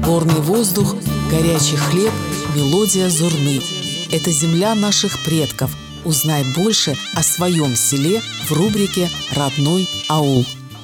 Горный воздух, горячий хлеб, мелодия зурны. Это земля наших предков. Узнай больше о своем селе в рубрике «Родной аул».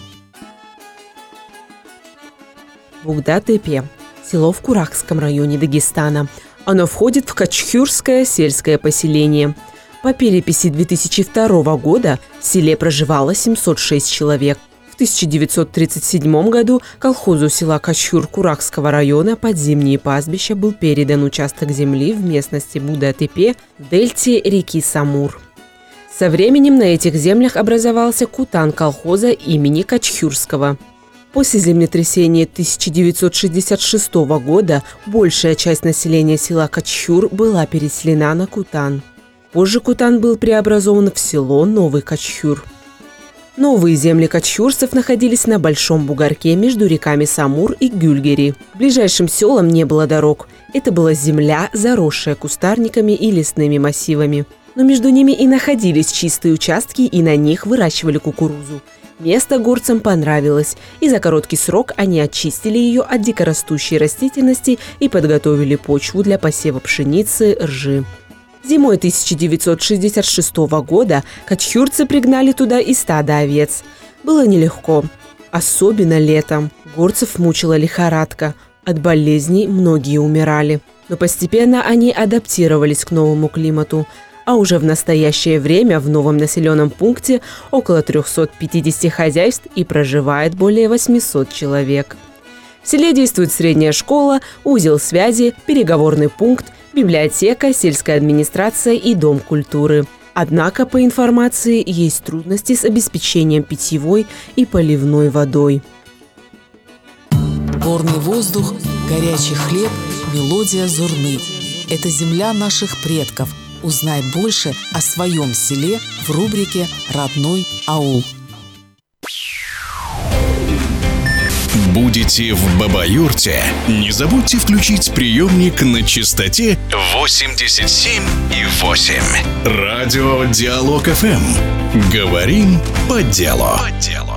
Бугда-Тепе – село в Курахском районе Дагестана. Оно входит в Качхюрское сельское поселение. По переписи 2002 года в селе проживало 706 человек. В 1937 году колхозу села Качхюр Курахского района под зимние пастбища был передан участок земли в местности Бугда-Тепе в дельте реки Самур. Со временем на этих землях образовался кутан колхоза имени Качхюрского. После землетрясения 1966 года большая часть населения села Качхюр была переселена на Кутан. Позже Кутан был преобразован в село Новый Качхюр. Новые земли качхюрцев находились на большом бугорке между реками Самур и Гюльгери. К ближайшим селам не было дорог. Это была земля, заросшая кустарниками и лесными массивами. Но между ними и находились чистые участки, и на них выращивали кукурузу. Место горцам понравилось, и за короткий срок они очистили ее от дикорастущей растительности и подготовили почву для посева пшеницы, ржи. Зимой 1966 года качхюрцы пригнали туда и стадо овец. Было нелегко, особенно летом. Горцев мучила лихорадка, от болезней многие умирали. Но постепенно они адаптировались к новому климату. А уже в настоящее время в новом населенном пункте около 350 хозяйств и проживает более 800 человек. В селе действует средняя школа, узел связи, переговорный пункт, библиотека, сельская администрация и дом культуры. Однако, по информации, есть трудности с обеспечением питьевой и поливной водой. Горный воздух, горячий хлеб, мелодия зурны. Это земля наших предков. Узнай больше о своем селе в рубрике «Родной аул». Будете в Бабаюрте? Не забудьте включить приемник на частоте 87,8. Радио Диалог ФМ. Говорим по делу.